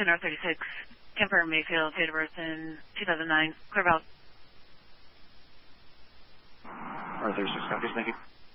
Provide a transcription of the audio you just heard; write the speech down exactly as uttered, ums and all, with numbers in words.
to North thirty-six, Kemper Mayfield, date of birth in two thousand nine. Clear about. North thirty-six, copies, thank you.